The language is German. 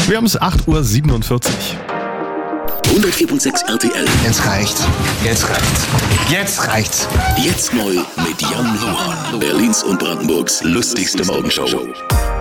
Wir haben es 8:47 Uhr. 104.6 RTL. Jetzt reicht's. Jetzt reicht's. Jetzt reicht's. Jetzt neu mit Jan Lohmann. Berlins und Brandenburgs lustigste Morgenshow.